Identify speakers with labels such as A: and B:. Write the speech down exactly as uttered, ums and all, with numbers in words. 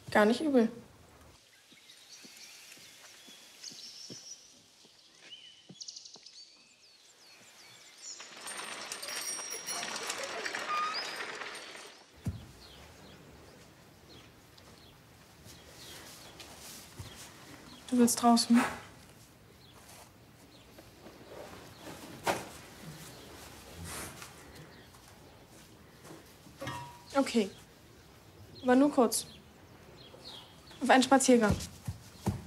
A: Gar nicht übel. Du willst draußen? Okay. Aber nur kurz. Auf einen Spaziergang.